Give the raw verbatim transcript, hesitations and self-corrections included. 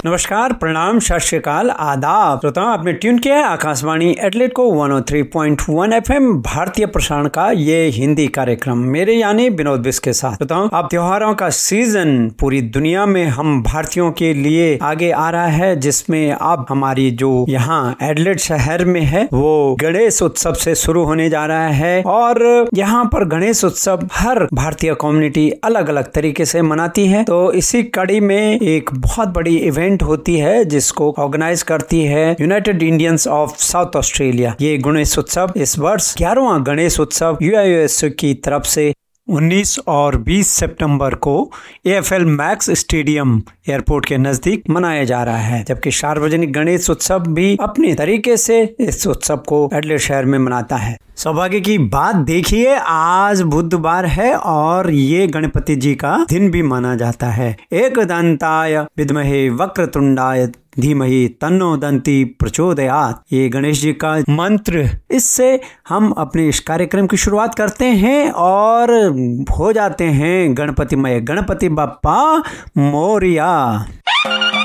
नमस्कार, प्रणाम, सत श्री अकाल, आदाब। श्रोताओं, आपने ट्यून किया है आकाशवाणी एडिलेड को एक सौ तीन पॉइंट एक एफएम भारतीय प्रसारण का ये हिंदी कार्यक्रम मेरे यानी विनोद बिस्क के साथ। श्रोताओं, अब त्योहारों का सीजन पूरी दुनिया में हम भारतीयों के लिए आगे आ रहा है, जिसमें अब हमारी जो यहाँ एडिलेड शहर में है वो गणेश उत्सव से शुरू होने जा रहा है। और यहाँ पर गणेश उत्सव हर भारतीय कम्युनिटी अलग अलग तरीके से मनाती है। तो इसी कड़ी में एक बहुत बड़ी इवेंट होती है जिसको ऑर्गेनाइज करती है United Indians of south Australia. ये गणेश उत्सव इस वर्ष ग्यारहवां गणेश उत्सव यूआईएस की तरफ से उन्नीस और बीस सितंबर को एएफएल मैक्स स्टेडियम एयरपोर्ट के नजदीक मनाया जा रहा है। जबकि सार्वजनिक गणेश उत्सव भी अपने तरीके से इस उत्सव को एडिलेड शहर में मनाता है। सौभाग्य की बात देखिए, आज बुधवार है और ये गणपति जी का दिन भी माना जाता है। एक दंताय विद्महे वक्रतुंडाय धीमहि तन्नो दंती प्रचोदयात्, ये गणेश जी का मंत्र। इससे हम अपने इस कार्यक्रम की शुरुआत करते हैं और हो जाते हैं गणपतिमय। गणपति बप्पा मोरिया।